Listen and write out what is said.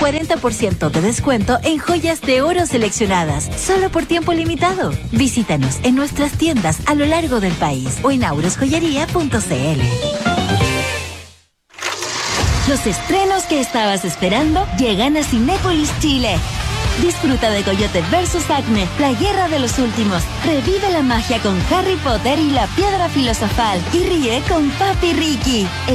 40% de descuento en joyas de oro seleccionadas, solo por tiempo limitado. Visítanos en nuestras tiendas a lo largo del país o en aurosjoyería.cl. Los estrenos que estabas esperando llegan a Cinépolis Chile. Disfruta de Coyote vs Acme, la guerra de los últimos. Revive la magia con Harry Potter y la piedra filosofal. Y ríe con Papi Ricky.